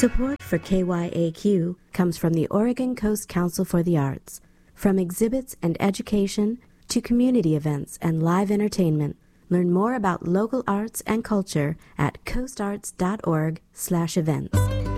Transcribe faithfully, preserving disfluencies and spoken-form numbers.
Support for K Y A Q comes from the Oregon Coast Council for the Arts. From exhibits and education to community events and live entertainment, learn more about local arts and culture at coastarts dot org slash events.